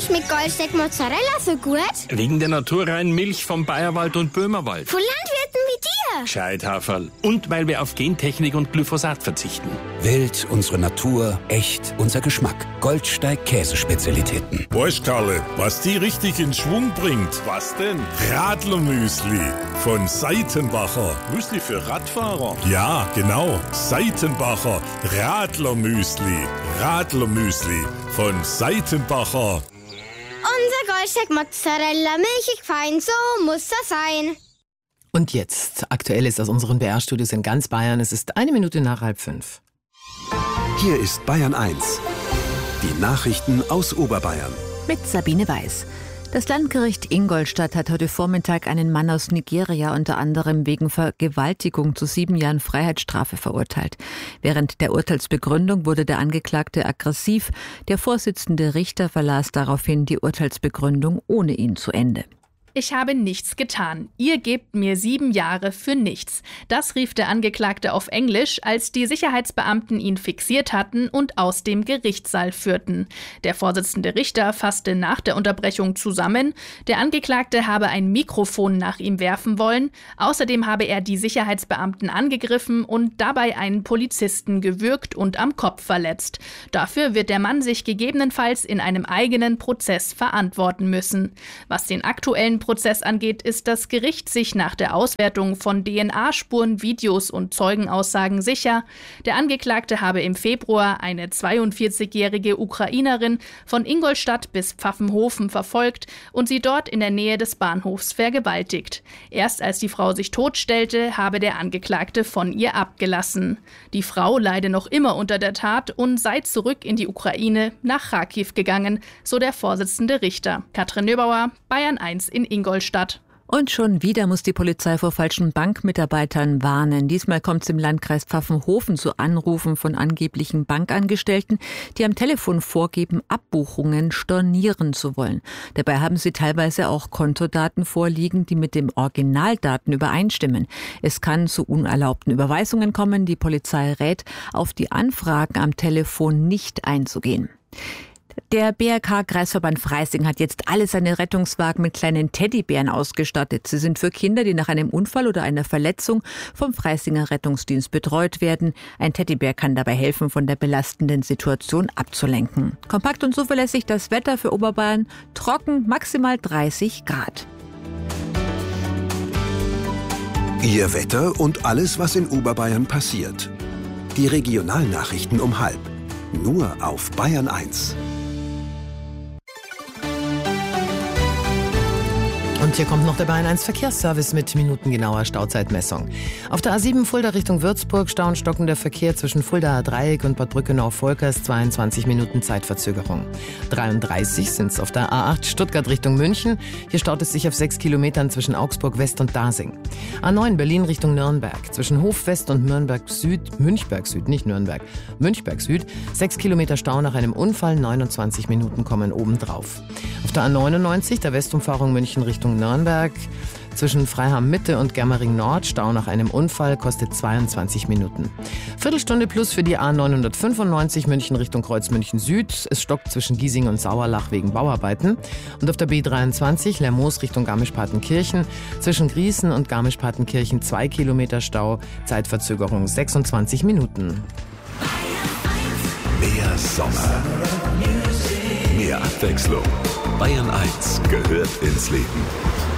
schmeckt Goldsteak Mozzarella so gut? Wegen der naturreinen Milch vom Bayerwald und Böhmerwald. Von Landwirten wie dir. Gescheithaferl. Und weil wir auf Gentechnik und Glyphosat verzichten. Wild, unsere Natur, echt, unser Geschmack. Goldsteig Käsespezialitäten. Weißt, Karle, was die richtig in Schwung bringt? Was denn? Radlermüsli von Seitenbacher. Müsli für Radfahrer? Ja, genau. Seitenbacher Radlermüsli. Radlermüsli von Seitenbacher. Unser Goldsteak Mozzarella, milchig fein, so muss das sein. Und jetzt, Aktuelles aus unseren BR-Studios in ganz Bayern. Es ist 1 Minute nach 4:30. Hier ist Bayern 1. Die Nachrichten aus Oberbayern. Mit Sabine Weiß. Das Landgericht Ingolstadt hat heute Vormittag einen Mann aus Nigeria unter anderem wegen Vergewaltigung zu 7 Jahren Freiheitsstrafe verurteilt. Während der Urteilsbegründung wurde der Angeklagte aggressiv. Der Vorsitzende Richter verlas daraufhin die Urteilsbegründung ohne ihn zu Ende. Ich habe nichts getan. Ihr gebt mir 7 Jahre für nichts. Das rief der Angeklagte auf Englisch, als die Sicherheitsbeamten ihn fixiert hatten und aus dem Gerichtssaal führten. Der Vorsitzende Richter fasste nach der Unterbrechung zusammen. Der Angeklagte habe ein Mikrofon nach ihm werfen wollen. Außerdem habe er die Sicherheitsbeamten angegriffen und dabei einen Polizisten gewürgt und am Kopf verletzt. Dafür wird der Mann sich gegebenenfalls in einem eigenen Prozess verantworten müssen. Was den aktuellen Prozess angeht, ist das Gericht sich nach der Auswertung von DNA-Spuren, Videos und Zeugenaussagen sicher. Der Angeklagte habe im Februar eine 42-jährige Ukrainerin von Ingolstadt bis Pfaffenhofen verfolgt und sie dort in der Nähe des Bahnhofs vergewaltigt. Erst als die Frau sich totstellte, habe der Angeklagte von ihr abgelassen. Die Frau leide noch immer unter der Tat und sei zurück in die Ukraine nach Charkiw gegangen, so der Vorsitzende Richter. Katrin Nöbauer, Bayern 1 in Ingolstadt. Und schon wieder muss die Polizei vor falschen Bankmitarbeitern warnen. Diesmal kommt es im Landkreis Pfaffenhofen zu Anrufen von angeblichen Bankangestellten, die am Telefon vorgeben, Abbuchungen stornieren zu wollen. Dabei haben sie teilweise auch Kontodaten vorliegen, die mit den Originaldaten übereinstimmen. Es kann zu unerlaubten Überweisungen kommen. Die Polizei rät, auf die Anfragen am Telefon nicht einzugehen. Der BRK-Kreisverband Freising hat jetzt alle seine Rettungswagen mit kleinen Teddybären ausgestattet. Sie sind für Kinder, die nach einem Unfall oder einer Verletzung vom Freisinger Rettungsdienst betreut werden. Ein Teddybär kann dabei helfen, von der belastenden Situation abzulenken. Kompakt und zuverlässig das Wetter für Oberbayern. Trocken, maximal 30 Grad. Ihr Wetter und alles, was in Oberbayern passiert. Die Regionalnachrichten um 12:30. Nur auf Bayern 1. Und hier kommt noch der Bayern 1 Verkehrsservice mit minutengenauer Stauzeitmessung. Auf der A7 Fulda Richtung Würzburg Stau und stockender Verkehr zwischen Fuldaer Dreieck und Bad Brückenau-Volkers, 22 Minuten Zeitverzögerung. 33 sind es auf der A8 Stuttgart Richtung München. Hier staut es sich auf 6 Kilometern zwischen Augsburg West und Dasing. A9 Berlin Richtung Nürnberg. Zwischen Hof West und Münchberg Süd, 6 Kilometer Stau nach einem Unfall, 29 Minuten kommen obendrauf. Auf der A99 der Westumfahrung München Richtung Nürnberg. Zwischen Freiham Mitte und Germering Nord, Stau nach einem Unfall, kostet 22 Minuten. Viertelstunde plus für die A995 München Richtung Kreuzmünchen Süd. Es stockt zwischen Giesing und Sauerlach wegen Bauarbeiten. Und auf der B23 Lermoos Richtung Garmisch-Partenkirchen. Zwischen Griesen und Garmisch-Partenkirchen 2 Kilometer Stau, Zeitverzögerung 26 Minuten. Mehr Sommer. Mehr Abwechslung. Bayern 1 gehört ins Leben.